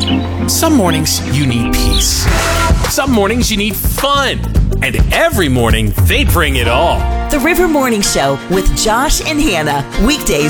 Some mornings you need peace. Some mornings you need fun. And every morning they bring it all. The River Morning Show with Josh and Hannah. Weekdays